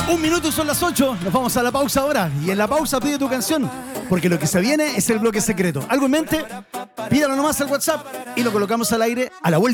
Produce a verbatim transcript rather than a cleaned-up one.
Un minuto son las ocho. Nos vamos a la pausa ahora. Y en la pausa pide tu canción. Porque lo que se viene es el bloque secreto. ¿Algo en mente? Pídalo nomás al WhatsApp y lo colocamos al aire a la vuelta.